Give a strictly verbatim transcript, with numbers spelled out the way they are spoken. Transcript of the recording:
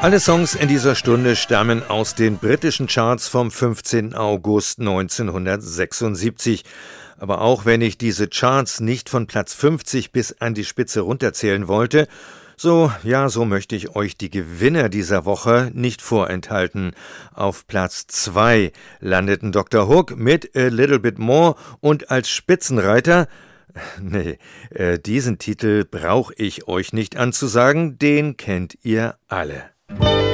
Alle Songs in dieser Stunde stammen aus den britischen Charts vom fünfzehnten August neunzehnhundertsechsundsiebzig. Aber auch wenn ich diese Charts nicht von Platz fünfzig bis an die Spitze runterzählen wollte, so, ja, so möchte ich euch die Gewinner dieser Woche nicht vorenthalten. Auf Platz zwei landeten Doktor Hook mit A Little Bit More und als Spitzenreiter, nee, äh, diesen Titel brauche ich euch nicht anzusagen, den kennt ihr alle.